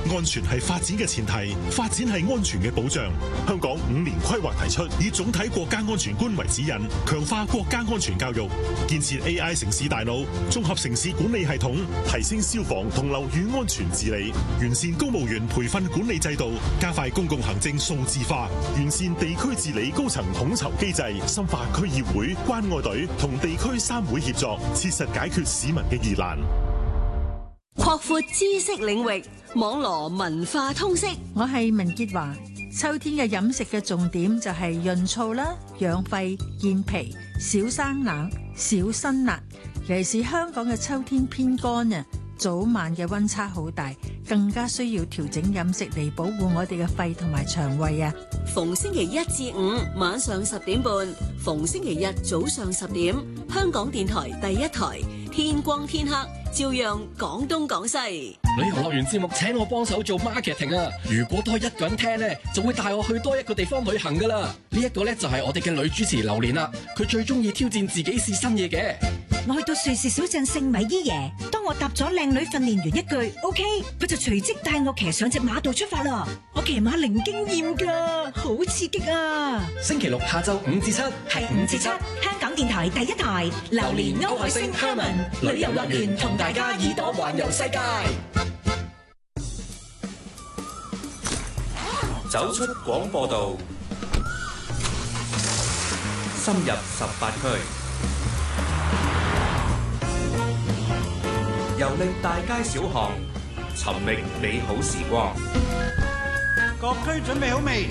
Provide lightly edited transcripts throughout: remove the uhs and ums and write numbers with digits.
安全係發展嘅前提，發展係安全嘅保障。香港5年規劃提出，以總體國家安全觀為指引，強化國家安全教育，建設 AI 城市大腦，綜合城市管理系統，提升消防同樓宇安全治理，完善公務員培訓管理制度，加快公共行政數字化，完善地區治理高層統籌機制，深化區議會、關愛隊同地區3會協作，切實解決市民嘅疑難。 擴闊知識領域，網羅文化通識。 我係文潔華。秋天嘅飲食嘅重點就係潤燥啦、養肺、健脾、少生冷、少辛辣。尤其是香港嘅秋天偏乾啊，早晚嘅溫差好大，更加需要調整飲食嚟保護我哋嘅肺同埋腸胃啊。 逢星期1至5晚上10點半，逢星期日早上10點，香港電台第1台，天光天黑，照樣講東講西。 旅遊樂園節目請我幫手做 marketing 啊！如果多一個人聽咧，就會帶我去多一個地方旅行噶啦。呢一個咧就係我哋嘅女主持榴蓮啦，佢最中意挑戰自己試新嘢嘅。 我去到瑞士小鎮聖米伊耶，當我答咗靚女訓練員一句 OK， 佢就隨即帶我騎上隻馬度出發啦。我騎馬零經驗噶，好刺激啊！ 星期六下晝5至7， 係5至7，香港電台第1台，榴蓮歐海星 Herman 旅遊樂園同大家耳朵環遊世界。 走出廣播道，深入18區，遊歷大街小巷，尋覓美好時光。 各區準備好未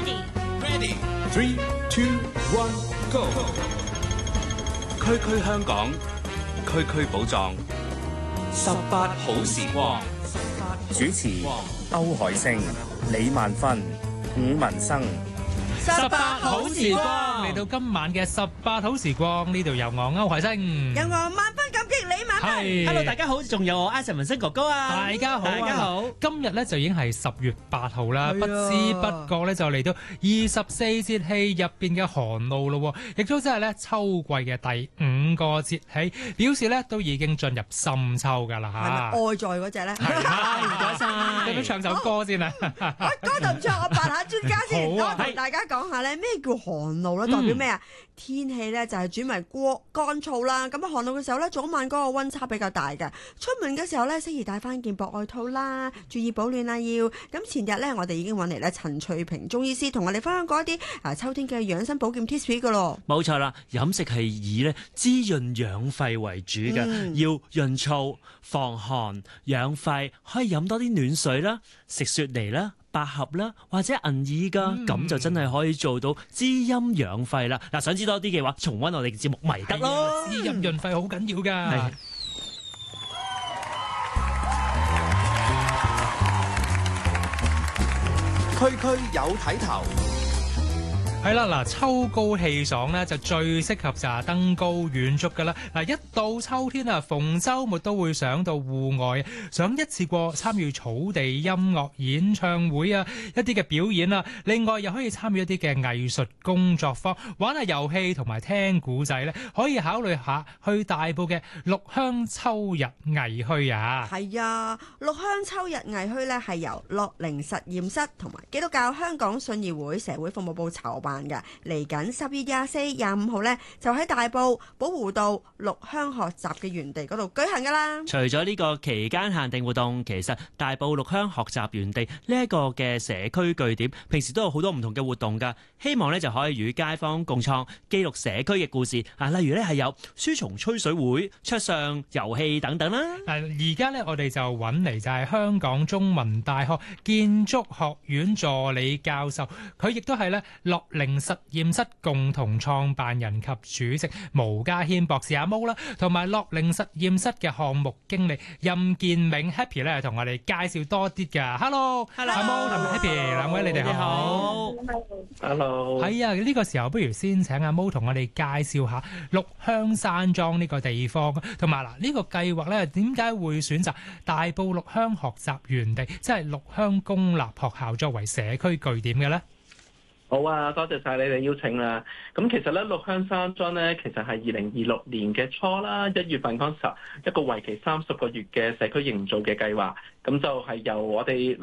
？Ready。3、2、1 Go！ 區區香港，區區寶藏，18好時光。 主持歐海星、李萬芬、伍文生。 18好時光嚟到今晚嘅18好時光，呢度有我歐海星， 有我萬分感激李萬芬。 Hello， 大家好，仲有我阿陳文生哥哥啊！ 大家好，大家好。今日咧就已經係10月8號啦，不知不覺咧就嚟到24節氣入邊嘅寒露咯，亦都即係咧秋季嘅第5個節氣，表示咧都已經進入深秋噶啦吓。 係咪外在嗰隻咧？ 係，唔該晒。你都唱首歌先啊！ 歌就唔唱，我扮下專家先，我同大家講下咧咩叫寒露咧，代表咩啊？天氣咧就係轉為乾燥啦。咁啊寒露嘅時候咧，早晚嗰個溫差比較大嘅，出門嘅時候咧，適宜帶翻件薄外套啦，注意保暖啊要。咁前日咧，我哋已經揾嚟咧陳翠萍中醫師同我哋分享過一啲秋天嘅養生保健 tips 噶咯。 冇錯啦，飲食係以咧滋潤養肺為主嘅，要潤燥防寒養肺，可以飲多啲暖水啦，食雪梨啦、百合啦，或者銀耳噶，咁就真係可以做到滋陰養肺啦。嗱，想知多啲嘅話，重溫我哋嘅節目咪得咯。 滋陰潤肺好緊要噶。 區區有睇頭。 係啦，嗱，秋高氣爽咧，就最適合就係登高遠足噶啦。嗱，一到秋天啊，逢週末都會上到戶外，想一次過參與草地音樂演唱會啊，一啲嘅表演啊。另外又可以參與一啲嘅藝術工作坊，玩下遊戲同埋聽古仔咧，可以考慮下去大埔嘅綠鄉秋日藝墟啊。 係啊，綠鄉秋日藝墟咧係由樂齡實驗室同埋基督教香港信義會社會服務部籌辦。嚟緊10月24、25號呢，就喺大埔寶湖道綠鄉學習嘅園地嗰度舉行噶啦。 除咗呢個期間限定活動，其實大埔綠鄉學習園地呢一個嘅社區據點，平時都有好多唔同嘅活動噶。希望呢就可以與街坊共創記錄社區嘅故事啊，例如呢係有書蟲吹水會、桌上遊戲等等啦。 而家呢，我哋就揾嚟就係香港中文大學建築學院助理教授，佢亦都係呢樂齡實驗室共同創辦人及主席毛家軒博士阿毛啦，同埋樂齡實驗室嘅項目經理任建銘 Happy 咧，同我哋介紹多啲㗎。Hello， 阿毛同埋 Happy 兩位，你哋好。 Hello。 係啊，呢個時候不如先請阿毛同我哋介紹下綠鄉山莊呢個地方，同埋嗱呢個計劃咧，點解會選擇大埔綠鄉學習園地，即係綠鄉公立學校作為社區據點嘅咧？ 好啊，多謝晒你哋邀請啦。咁其實咧，綠鄉山莊咧，其實係2026年嘅初啦，1月份嗰時候一個為期30個月嘅社區營造嘅計劃。咁就係由我哋